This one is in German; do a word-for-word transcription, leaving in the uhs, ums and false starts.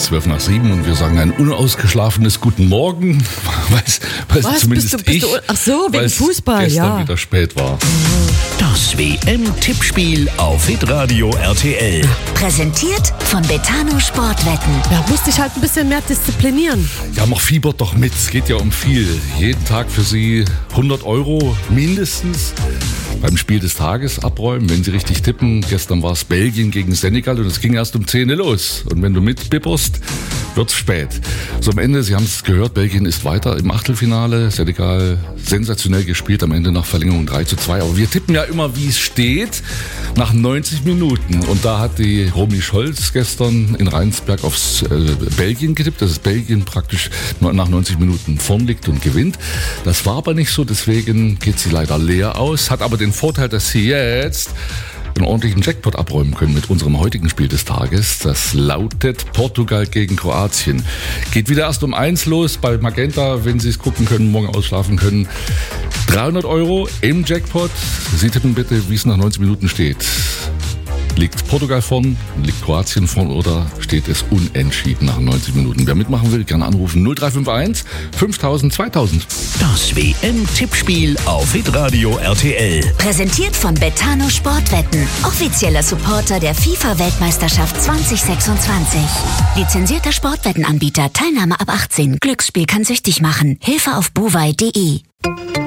zwölf nach sieben und wir sagen ein unausgeschlafenes Guten Morgen, weil's, weil's Was? zumindest Bist du, bist ich, du, ach so, wegen weil's Fußball, gestern ja. wieder spät war. Das W M-Tippspiel auf Hitradio R T L. Präsentiert von Betano Sportwetten. Da musste ich halt ein bisschen mehr disziplinieren. Ja, mach fiebert doch mit, es geht ja um viel. Jeden Tag für Sie hundert Euro mindestens beim Spiel des Tages abräumen, wenn Sie richtig tippen. Gestern war es Belgien gegen Senegal und es ging erst um zehn Uhr los. Und wenn du mitbipperst, wird's spät. So am Ende, Sie haben es gehört, Belgien ist weiter im Achtelfinale. Senegal sensationell gespielt, am Ende nach Verlängerung drei zu zwei. Aber wir tippen ja immer, wie es steht, nach neunzig Minuten. Und da hat die Romy Scholz gestern in Rheinsberg aufs äh, Belgien getippt, dass es Belgien praktisch nach neunzig Minuten vorn liegt und gewinnt. Das war aber nicht so, deswegen geht sie leider leer aus. Hat aber den Vorteil, dass sie jetzt einen ordentlichen Jackpot abräumen können mit unserem heutigen Spiel des Tages. Das lautet Portugal gegen Kroatien. Geht wieder erst um eins los bei Magenta, wenn Sie es gucken können, morgen ausschlafen können. dreihundert Euro im Jackpot. Sie tippen bitte, wie es nach neunzig Minuten steht. Liegt Portugal vorn, liegt Kroatien vorn oder steht es unentschieden nach neunzig Minuten? Wer mitmachen will, gerne anrufen null drei fünf eins fünftausend zweitausend. Das W M-Tippspiel auf Hitradio R T L. Präsentiert von Betano Sportwetten. Offizieller Supporter der FIFA-Weltmeisterschaft zwanzig sechsundzwanzig. Lizenzierter Sportwettenanbieter. Teilnahme ab achtzehn. Glücksspiel kann süchtig machen. Hilfe auf buwei punkt de.